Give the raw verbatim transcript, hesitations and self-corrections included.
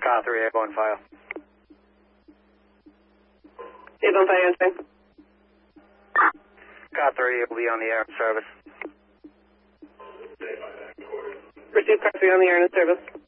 Car three, airborne file. Airborne file entering. Car three will be on the air in service. Receive car three on the air in service.